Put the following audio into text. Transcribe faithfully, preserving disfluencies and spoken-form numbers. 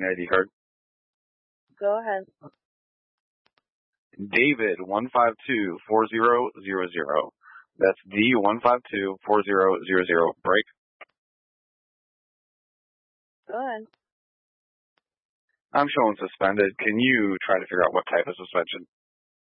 I D card. Go ahead. David one five two four zero zero zero. That's D one five two four zero zero zero. Break. Go ahead. I'm showing suspended. Can you try to figure out what type of suspension?